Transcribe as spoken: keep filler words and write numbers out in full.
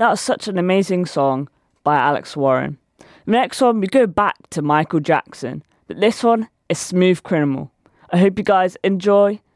That was such an amazing song by Alex Warren. The next one, we go back to Michael Jackson, but this one is Smooth Criminal. I hope you guys enjoy.